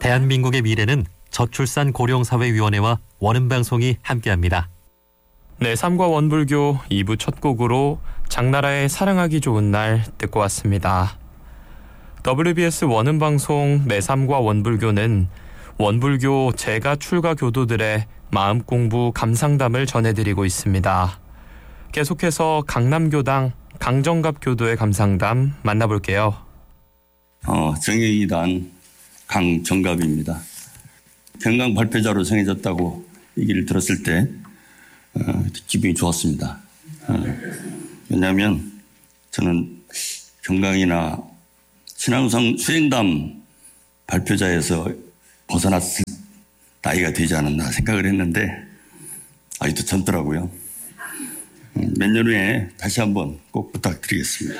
대한민국의 미래는 저출산 고령사회위원회와 원음방송이 함께합니다. 네, 삼과 원불교 2부 첫 곡으로 장나라의 사랑하기 좋은 날 듣고 왔습니다. WBS 원음방송 내3과 원불교는 원불교 재가 출가 교도들의 마음공부 감상담을 전해드리고 있습니다. 계속해서 강남교당 강정갑 교도의 감상담 만나볼게요. 정의이단 강정갑입니다. 경강 발표자로 정해졌다고 얘기를 들었을 때 기분이 좋았습니다. 왜냐하면 저는 경강이나 신앙성 수행담 발표자에서 벗어났을 나이가 되지 않았나 생각을 했는데 아직도 젊더라고요. 몇 년 후에 다시 한번 꼭 부탁드리겠습니다.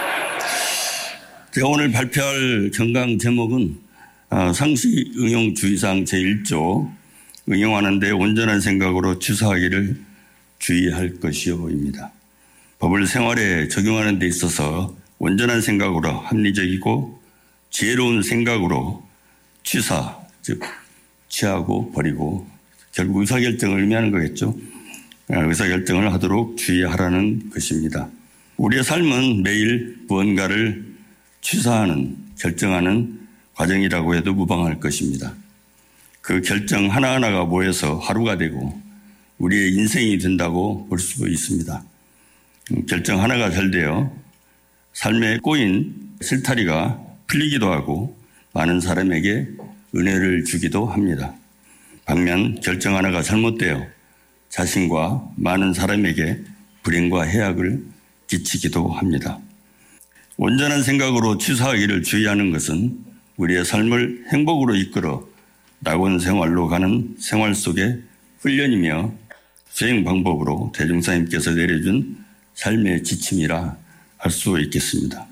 제가 오늘 발표할 경강 제목은 상시 응용주의상 제1조 응용하는 데 온전한 생각으로 취사하기를 주의할 것이요입니다. 법을 생활에 적용하는 데 있어서 온전한 생각으로 합리적이고 지혜로운 생각으로 취사, 즉 취하고 버리고 결국 의사결정을 의미하는 거겠죠. 의사결정을 하도록 주의하라는 것입니다. 우리의 삶은 매일 무언가를 취사하는, 결정하는 과정이라고 해도 무방할 것입니다. 그 결정 하나하나가 모여서 하루가 되고 우리의 인생이 된다고 볼 수 있습니다. 결정 하나가 잘 되어 삶에 꼬인 실타리가 풀리기도 하고 많은 사람에게 은혜를 주기도 합니다. 반면 결정 하나가 잘못되어 자신과 많은 사람에게 불행과 해악을 끼치기도 합니다. 온전한 생각으로 취사하기를 주의하는 것은 우리의 삶을 행복으로 이끌어 낙원 생활로 가는 생활 속의 훈련이며 수행 방법으로 대종사님께서 내려준 삶의 지침이라 할 수 있겠습니다.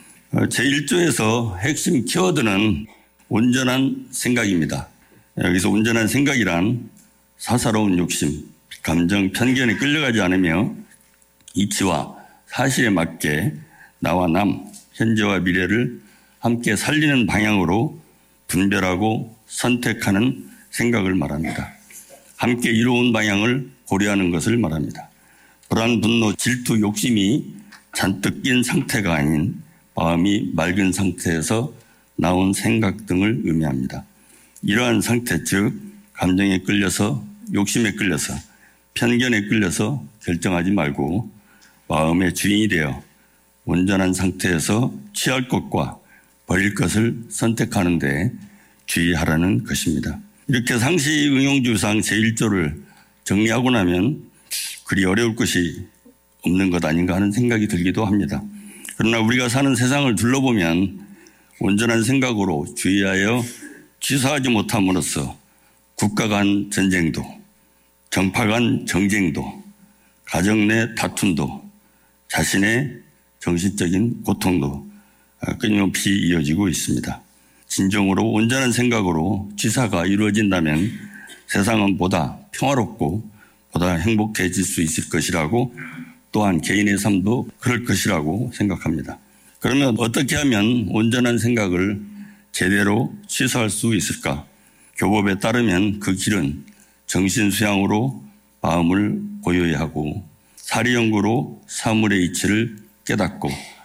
제1조에서 핵심 키워드는 온전한 생각입니다. 여기서 온전한 생각이란 사사로운 욕심, 감정, 편견에 끌려가지 않으며 이치와 사실에 맞게 나와 남, 현재와 미래를 함께 살리는 방향으로 분별하고 선택하는 생각을 말합니다. 함께 이로운 방향을 고려하는 것을 말합니다. 불안, 분노, 질투, 욕심이 잔뜩 낀 상태가 아닌 마음이 맑은 상태에서 나온 생각 등을 의미합니다. 이러한 상태, 즉 감정에 끌려서, 욕심에 끌려서, 편견에 끌려서 결정하지 말고 마음의 주인이 되어 온전한 상태에서 취할 것과 버릴 것을 선택하는 데 주의하라는 것입니다. 이렇게 상시 응용주의상 제1조를 정리하고 나면 그리 어려울 것이 없는 것 아닌가 하는 생각이 들기도 합니다. 그러나 우리가 사는 세상을 둘러보면 온전한 생각으로 주의하여 취사하지 못함으로써 국가 간 전쟁도, 정파 간 정쟁도, 가정 내 다툼도, 자신의 정신적인 고통도 끊임없이 이어지고 있습니다. 진정으로 온전한 생각으로 취사가 이루어진다면 세상은 보다 평화롭고 보다 행복해질 수 있을 것이라고, 또한 개인의 삶도 그럴 것이라고 생각합니다. 그러면 어떻게 하면 온전한 생각을 제대로 취사할 수 있을까? 교법에 따르면 그 길은 정신수양으로 마음을 고요히 하고 사리연구로 사물의 이치를 깨닫고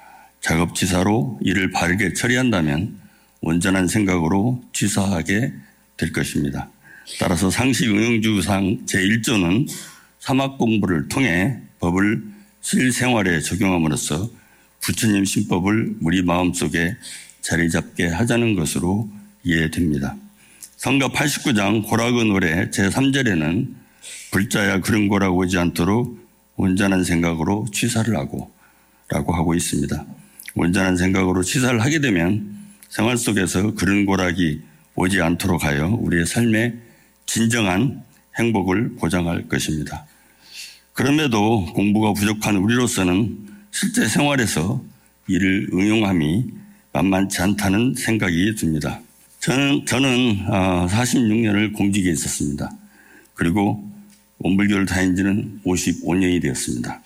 작업치사로 이를 바르게 처리한다면 온전한 생각으로 취사하게 될 것입니다. 따라서 상식 응용주의상 제1조는 사막 공부를 통해 법을 실생활에 적용함으로써 부처님 신법을 우리 마음속에 자리 잡게 하자는 것으로 이해됩니다. 성가 89장 고락의 노래 제3절에는 불자야 그런 고락 오지 않도록 온전한 생각으로 취사를 하고 라고 하고 있습니다. 온전한 생각으로 취사를 하게 되면 생활 속에서 그런 고락이 오지 않도록 하여 우리의 삶에 진정한 행복을 보장할 것입니다. 그럼에도 공부가 부족한 우리로서는 실제 생활에서 이를 응용함이 만만치 않다는 생각이 듭니다. 저는 46년을 공직에 있었습니다. 그리고 원불교를 다닌 지는 55년이 되었습니다.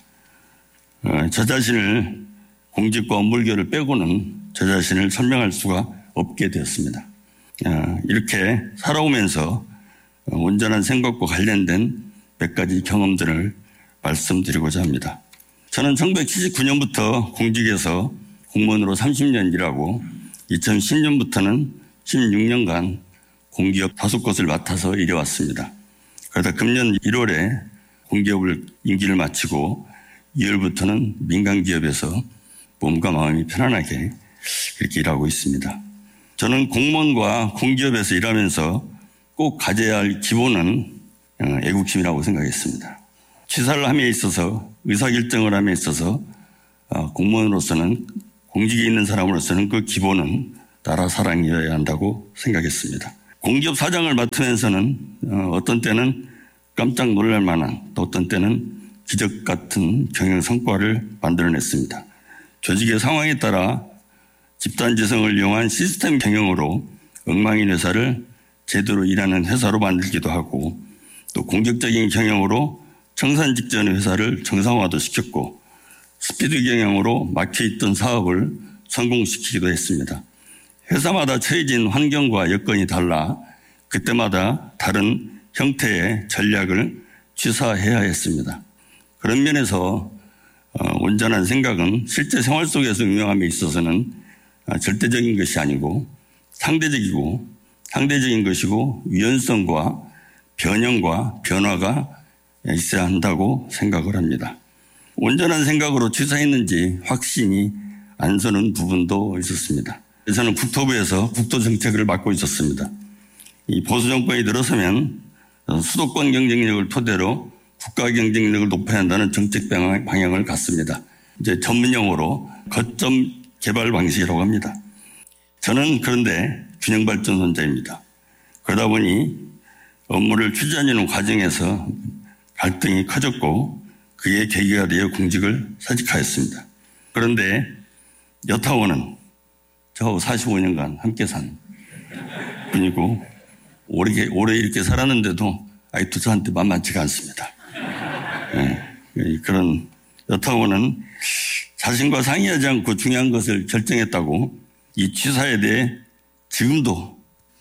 저 자신을 공직과 원불교를 빼고는 저 자신을 설명할 수가 없게 되었습니다. 이렇게 살아오면서 온전한 생각과 관련된 몇 가지 경험들을 말씀드리고자 합니다. 저는 1979년부터 공직에서 공무원으로 30년 일하고 2010년부터는 16년간 공기업 5곳을 맡아서 일해왔습니다. 그러다 금년 1월에 공기업을 임기를 마치고 2월부터는 민간기업에서 몸과 마음이 편안하게 이렇게 일하고 있습니다. 저는 공무원과 공기업에서 일하면서 꼭 가져야 할 기본은 애국심이라고 생각했습니다. 취사를 함에 있어서 의사결정을 함에 있어서 공무원으로서는 공직에 있는 사람으로서는 그 기본은 나라 사랑이어야 한다고 생각했습니다. 공기업 사장을 맡으면서는 어떤 때는 깜짝 놀랄 만한 또 어떤 때는 기적 같은 경영 성과를 만들어냈습니다. 조직의 상황에 따라 집단지성을 이용한 시스템 경영으로 엉망인 회사를 제대로 일하는 회사로 만들기도 하고 또 공격적인 경영으로 청산 직전의 회사를 정상화도 시켰고 스피드 경영으로 막혀있던 사업을 성공시키기도 했습니다. 회사마다 처해진 환경과 여건이 달라 그때마다 다른 형태의 전략을 취사해야 했습니다. 그런 면에서 온전한 생각은 실제 생활 속에서 응용함에 있어서는 절대적인 것이 아니고 상대적인 것이고 유연성과 변형과 변화가 있어야 한다고 생각을 합니다. 온전한 생각으로 취사했는지 확신이 안 서는 부분도 있었습니다. 저는 국토부에서 국토정책을 맡고 있었습니다. 이 보수정권이 들어서면 수도권 경쟁력을 토대로 국가 경쟁력을 높여야 한다는 정책 방향을 갖습니다. 이제 전문용어로 거점 개발 방식이라고 합니다. 저는 그런데 균형발전론자입니다. 그러다 보니 업무를 추진하는 과정에서 갈등이 커졌고 그게 계기가 되어 공직을 사직하였습니다. 그런데 여타원은 저하고 45년간 함께 산 분이고 오래 이렇게 살았는데도 아직도 저한테 만만치가 않습니다. 네, 그런 여타원은 자신과 상의하지 않고 중요한 것을 결정했다고 이 취사에 대해 지금도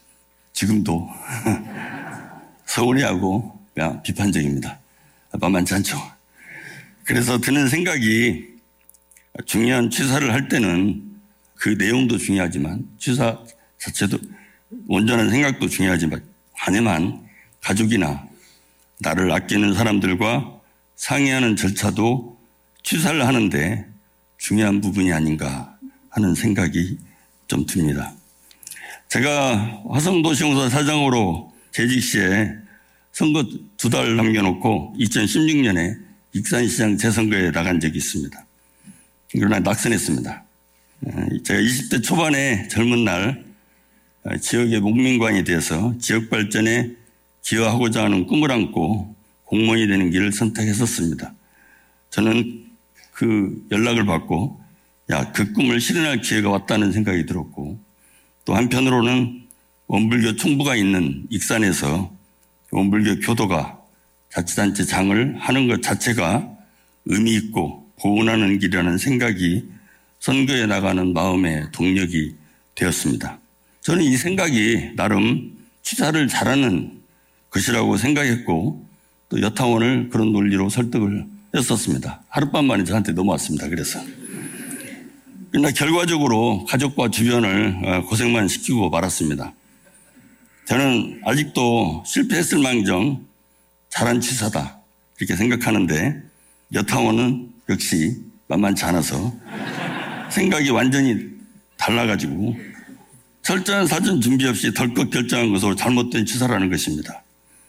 서운해하고 비판적입니다. 만만치 않죠. 그래서 드는 생각이 중요한 취사를 할 때는 그 내용도 중요하지만 취사 자체도 온전한 생각도 중요하지만 하지만 가족이나 나를 아끼는 사람들과 상의하는 절차도 취사를 하는데 중요한 부분이 아닌가 하는 생각이 좀 듭니다. 제가 화성도시공사 사장으로 재직 시에 선거 2달 남겨놓고 2016년에 익산시장 재선거에 나간 적이 있습니다. 그러나 낙선했습니다. 제가 20대 초반에 젊은 날 지역의 목민관이 돼서 지역 발전에 기여하고자 하는 꿈을 안고 공무원이 되는 길을 선택했었습니다. 저는 그 연락을 받고 그 꿈을 실현할 기회가 왔다는 생각이 들었고 또 한편으로는 원불교 총부가 있는 익산에서 원불교 교도가 자치단체 장을 하는 것 자체가 의미 있고 보훈하는 길이라는 생각이 선거에 나가는 마음의 동력이 되었습니다. 저는 이 생각이 나름 취사를 잘하는 것이라고 생각했고 또 여타원을 그런 논리로 설득을 했었습니다. 하룻밤 만에 저한테 넘어왔습니다. 그래서. 그러나 결과적으로 가족과 주변을 고생만 시키고 말았습니다. 저는 아직도 실패했을 망정 잘한 취사다 이렇게 생각하는데 여타원은 역시 만만치 않아서 생각이 완전히 달라가지고 철저한 사전 준비 없이 덜컥 결정한 것으로 잘못된 취사라는 것입니다.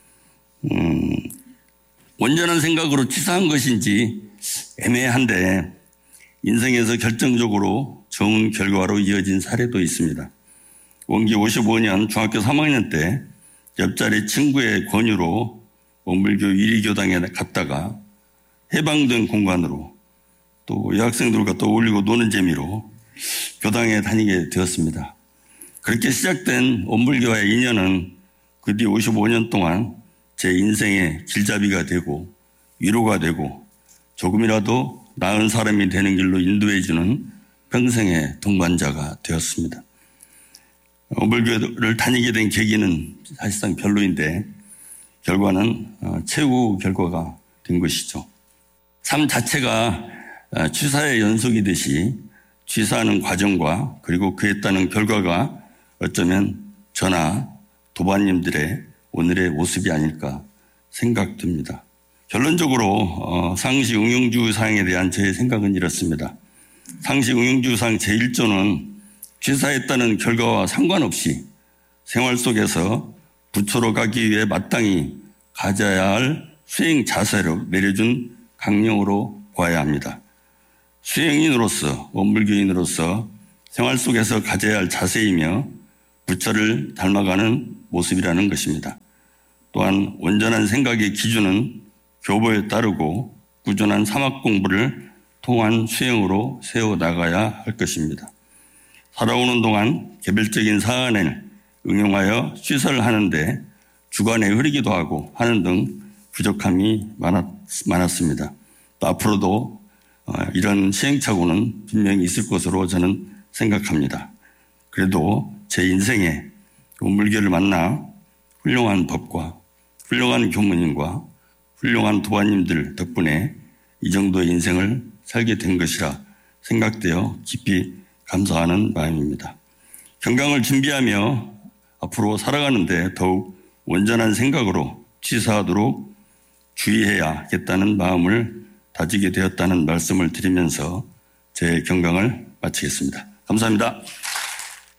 온전한 생각으로 취사한 것인지 애매한데 인생에서 결정적으로 좋은 결과로 이어진 사례도 있습니다. 원기 55년 중학교 3학년 때 옆자리 친구의 권유로 원불교 1위 교당에 갔다가 해방된 공간으로 또 여학생들과 또 어울리고 노는 재미로 교당에 다니게 되었습니다. 그렇게 시작된 원불교와의 인연은 그 뒤 55년 동안 제 인생의 길잡이가 되고 위로가 되고 조금이라도 나은 사람이 되는 길로 인도해주는 평생의 동반자가 되었습니다. 원불교를 다니게 된 계기는 사실상 별로인데 결과는 최후 결과가 된 것이죠. 삶 자체가 취사의 연속이듯이 취사하는 과정과 그리고 그에 따른 결과가 어쩌면 저나 도반님들의 오늘의 모습이 아닐까 생각됩니다. 결론적으로 상시 응용주의사항에 대한 제 생각은 이렇습니다. 상시 응용주의사항 제1조는 취사에 따른 결과와 상관없이 생활 속에서 부처로 가기 위해 마땅히 가져야 할 수행 자세로 내려준 강령으로 봐야 합니다. 수행인으로서 원불교인으로서 생활 속에서 가져야 할 자세이며 부처를 닮아가는 모습이라는 것입니다. 또한 온전한 생각의 기준은 교보에 따르고 꾸준한 사막 공부를 통한 수행으로 세워나가야 할 것입니다. 살아오는 동안 개별적인 사안을 응용하여 취사를 하는데 주관에 흐리기도 하고 하는 등 부족함이 많았습니다. 또 앞으로도 이런 시행착오는 분명히 있을 것으로 저는 생각합니다. 그래도 제 인생에 원불교를 만나 훌륭한 법과 훌륭한 교무님과 훌륭한 도반님들 덕분에 이 정도의 인생을 살게 된 것이라 생각되어 깊이 감사하는 마음입니다. 경강을 준비하며 앞으로 살아가는데 더욱 온전한 생각으로 취사하도록 주의해야겠다는 마음을 다지게 되었다는 말씀을 드리면서 제 경강을 마치겠습니다. 감사합니다.